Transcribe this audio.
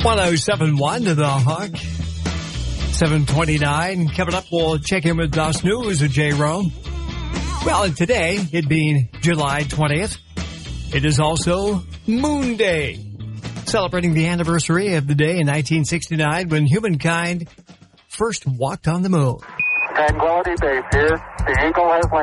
1071 to the Hawk. 7:29. Coming up, we'll check in with DOS News with Jay Rome. Well, and today, it being July 20th, it is also Moon Day, celebrating the anniversary of the day in 1969 when humankind first walked on the moon. Tranquility Base here. The Eagle has landed.